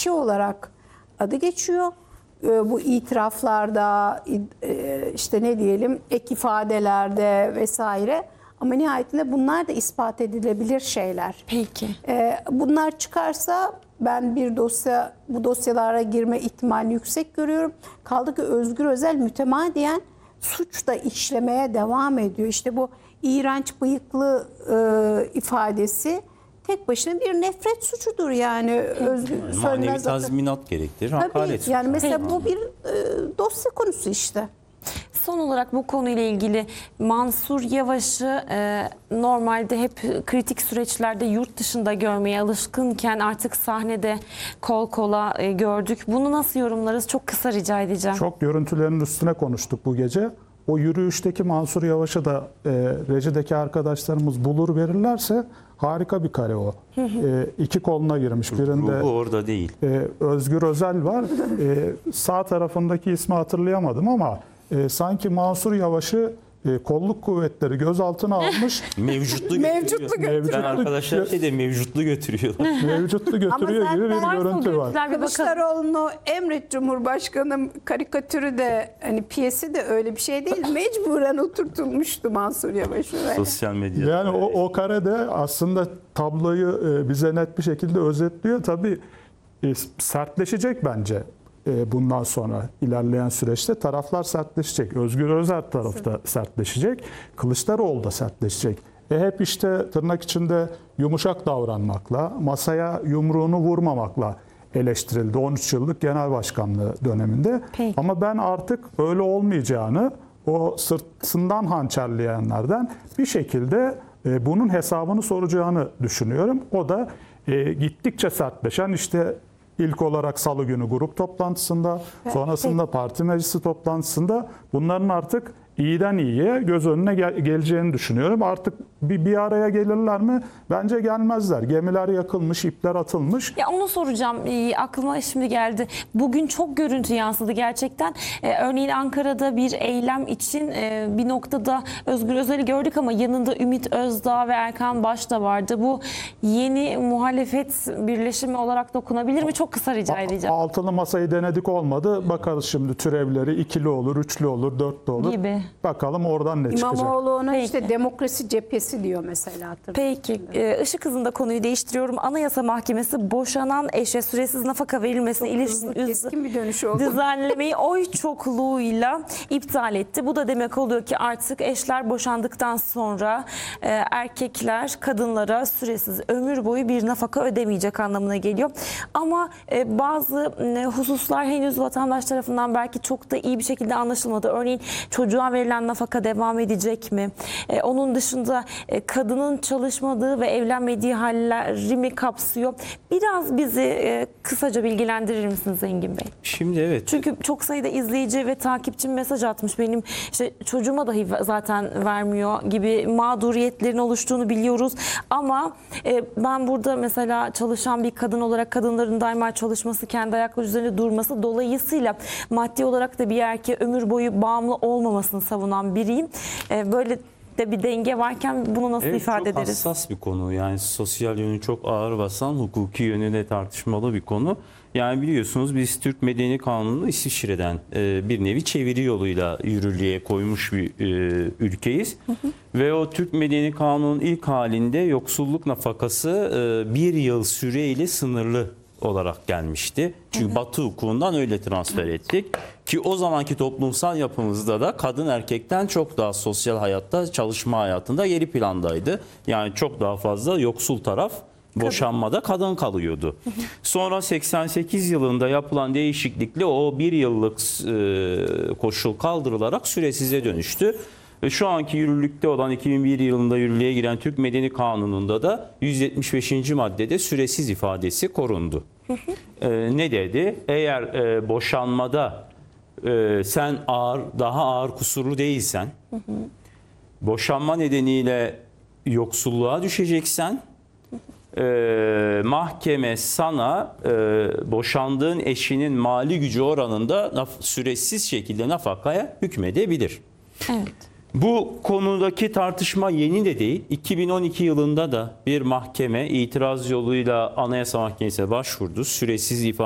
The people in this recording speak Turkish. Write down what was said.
kişi olarak adı geçiyor. Bu itiraflarda, işte ne diyelim, ek ifadelerde vesaire. Ama nihayetinde bunlar da ispat edilebilir şeyler. Peki. Bunlar çıkarsa ben bu dosyalara girme ihtimali yüksek görüyorum. Kaldı ki Özgür Özel mütemadiyen suç da işlemeye devam ediyor. İşte bu iğrenç bıyıklı ifadesi tek başına bir nefret suçudur yani. Manevi tazminat gerektirir. Hakaret. Yani mesela bu bir dosya konusu işte. Son olarak bu konuyla ilgili Mansur Yavaş'ı normalde hep kritik süreçlerde yurt dışında görmeye alışkınken artık sahnede kol kola gördük. Bunu nasıl yorumlarız? Çok kısa rica edeceğim. Çok görüntülerin üstüne konuştuk bu gece. O yürüyüşteki Mansur Yavaş'ı da rejideki arkadaşlarımız bulur verirlerse harika bir kare o. İki koluna girmiş. Birinde Bu orada değil. Özgür Özel var. Sağ tarafındaki ismi hatırlayamadım ama sanki Mansur Yavaş'ı kolluk kuvvetleri gözaltına almış. Mevcutlu götürüyor. Ben arkadaşlar mevcutlu götürüyorlar. Mevcutlu götürüyor gibi bir görüntü var. Kılıçdaroğlu'nu emret Cumhurbaşkanım karikatürü de hani piyesi de öyle bir şey değil. Mecburen oturtulmuştu Mansur Yavaş oraya. Sosyal medyada. Yani o karede aslında tabloyu bize net bir şekilde özetliyor. Tabii sertleşecek bence. Bundan sonra ilerleyen süreçte taraflar sertleşecek. Özgür Özel tarafı da sertleşecek. Kılıçdaroğlu da sertleşecek. Hep işte tırnak içinde yumuşak davranmakla, masaya yumruğunu vurmamakla eleştirildi 13 yıllık genel başkanlığı döneminde. Peki. Ama ben artık öyle olmayacağını, o sırtından hançerleyenlerden bir şekilde bunun hesabını soracağını düşünüyorum. O da gittikçe sertleşen işte İlk olarak Salı günü grup toplantısında, sonrasında parti meclisi toplantısında bunların artık iyiden iyiye göz önüne geleceğini düşünüyorum. Artık bir araya gelirler mi? Bence gelmezler. Gemiler yakılmış, ipler atılmış. Ya onu soracağım. Aklıma şimdi geldi. Bugün çok görüntü yansıdı gerçekten. Örneğin Ankara'da bir eylem için bir noktada Özgür Özel'i gördük ama yanında Ümit Özdağ ve Erkan Baş da vardı. Bu yeni muhalefet birleşimi olarak dokunabilir mi? Çok kısa rica edeceğim. Altılı masayı denedik, olmadı. Bakarız şimdi türevleri ikili olur, üçlü olur, dörtlü olur. Gibi. Bakalım oradan ne çıkacak. İmamoğlu ona Peki. işte demokrasi cephesi diyor mesela. Peki, ışık hızında konuyu değiştiriyorum. Anayasa Mahkemesi boşanan eşe süresiz nafaka verilmesine ilişkin Keskin bir dönüş oldu. düzenlemeyi oy çokluğuyla iptal etti. Bu da demek oluyor ki artık eşler boşandıktan sonra erkekler kadınlara süresiz ömür boyu bir nafaka ödemeyecek anlamına geliyor. Ama bazı hususlar henüz vatandaş tarafından belki çok da iyi bir şekilde anlaşılmadı. Örneğin çocuğa verilen nafaka devam edecek mi? Onun dışında kadının çalışmadığı ve evlenmediği halleri mi kapsıyor? Biraz bizi kısaca bilgilendirir misiniz Engin Bey? Şimdi evet. Çünkü çok sayıda izleyici ve takipçim mesaj atmış. Benim işte çocuğuma dahi zaten vermiyor gibi mağduriyetlerin oluştuğunu biliyoruz. Ama ben burada mesela çalışan bir kadın olarak kadınların daima çalışması, kendi ayakları üzerinde durması, dolayısıyla maddi olarak da bir erkeğe ömür boyu bağımlı olmamasını savunan biriyim. Böyle de bir denge varken bunu nasıl ifade ederiz? Çok hassas bir konu. Yani sosyal yönü çok ağır basan, hukuki yönü de tartışmalı bir konu. Yani biliyorsunuz biz Türk Medeni Kanunu'nu İsviçre'den bir nevi çeviri yoluyla yürürlüğe koymuş bir ülkeyiz. Ve o Türk Medeni Kanunu'nun ilk halinde yoksulluk nafakası bir yıl süreyle sınırlı olarak gelmişti. Çünkü Batı hukukundan öyle transfer ettik. Ki o zamanki toplumsal yapımızda da kadın erkekten çok daha sosyal hayatta, çalışma hayatında geri plandaydı. Yani çok daha fazla yoksul taraf boşanmada kadın kalıyordu. Sonra 88 yılında yapılan değişiklikle o bir yıllık koşul kaldırılarak süresize dönüştü. Ve şu anki yürürlükte olan 2001 yılında yürürlüğe giren Türk Medeni Kanunu'nda da 175. maddede süresiz ifadesi korundu. Ne dedi? Eğer boşanmada sen daha ağır kusurlu değilsen, boşanma nedeniyle yoksulluğa düşeceksen, mahkeme sana boşandığın eşinin mali gücü oranında süresiz şekilde nafakaya hükmedebilir. Evet. Bu konudaki tartışma yeni de değil. 2012 yılında da bir mahkeme itiraz yoluyla Anayasa Mahkemesi'ne başvurdu. Süresiz ifade